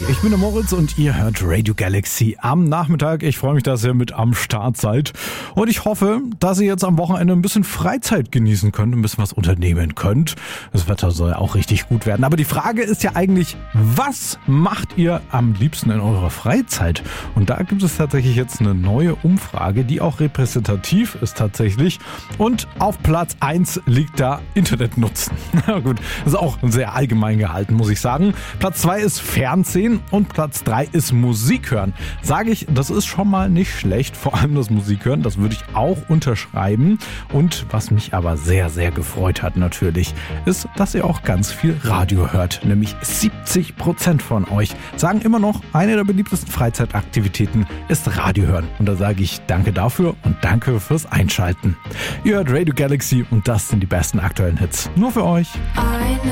Ich bin der Moritz und ihr hört Radio Galaxy am Nachmittag. Ich freue mich, dass ihr mit am Start seid. Und ich hoffe, dass ihr jetzt am Wochenende ein bisschen Freizeit genießen könnt, ein bisschen was unternehmen könnt. Das Wetter soll ja auch richtig gut werden. Aber die Frage ist ja eigentlich, was macht ihr am liebsten in eurer Freizeit? Und da gibt es tatsächlich jetzt eine neue Umfrage, die auch repräsentativ ist tatsächlich. Und auf Platz 1 liegt da Internet nutzen. Na gut, das ist auch sehr allgemein gehalten, muss ich sagen. Platz 2 ist Fernsehen und Platz 3 ist Musik hören. Sage ich, das ist schon mal nicht schlecht, vor allem das Musik hören, das würde ich auch unterschreiben. Und was mich aber sehr, sehr gefreut hat natürlich, ist, dass ihr auch ganz viel Radio hört. Nämlich 70% von euch sagen immer noch, eine der beliebtesten Freizeitaktivitäten ist Radio hören. Und da sage ich danke dafür und danke fürs Einschalten. Ihr hört Radio Galaxy und das sind die besten aktuellen Hits. Nur für euch. I know